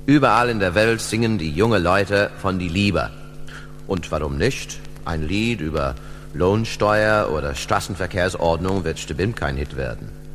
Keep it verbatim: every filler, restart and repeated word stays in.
Überall in der Welt singen die junge Leute von die Liebe. Und warum nicht? Ein Lied über Lohnsteuer oder Straßenverkehrsordnung wird bestimmt kein Hit werden.